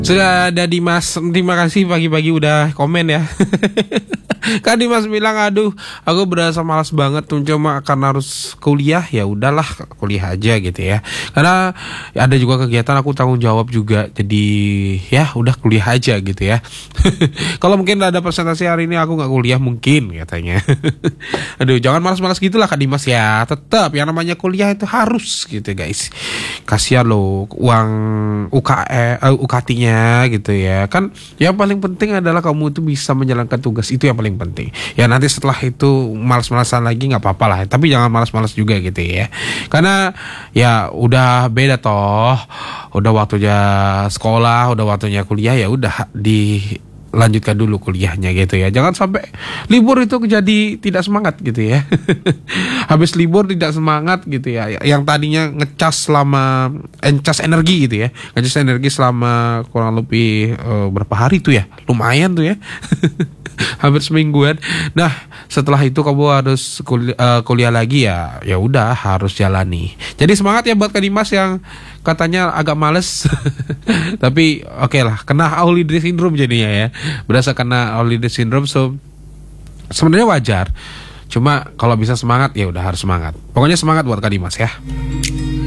Sudah ada Dimas, terima kasih pagi-pagi udah komen ya. Kan Dimas bilang, aduh, aku berasa malas banget tuh, cuma karena harus kuliah, ya udahlah kuliah aja gitu ya. Karena ada juga kegiatan aku tanggung jawab juga, jadi ya udah kuliah aja gitu ya. Kalau mungkin ada presentasi hari ini aku nggak kuliah mungkin katanya. Aduh, jangan malas-malas gitulah Kak Dimas ya. Tetap yang namanya kuliah itu harus gitu guys. Kasihan loh uang UKT-nya gitu ya. Kan yang paling penting adalah kamu itu bisa menjalankan tugas, itu yang paling penting. Ya nanti setelah itu malas-malasan lagi nggak apa-apa lah. Tapi jangan malas-malas juga gitu ya. Karena ya udah beda toh. Udah waktunya sekolah, udah waktunya kuliah, ya udah dilanjutkan dulu kuliahnya gitu ya. Jangan sampai libur itu jadi tidak semangat gitu ya. Habis libur tidak semangat gitu ya. Yang tadinya encas energi gitu ya. Ngecas energi selama kurang lebih berapa hari tuh ya. Lumayan tuh ya. Hampir semingguan. Nah, setelah itu kamu harus kuliah lagi ya. Ya udah harus jalani. Jadi semangat ya buat Kak Dimas yang katanya agak males. Tapi oke lah, kena holiday syndrome jadinya ya. Berasa kena holiday syndrome, so sebenarnya wajar. Cuma kalau bisa semangat ya udah harus semangat. Pokoknya semangat buat Kak Dimas ya.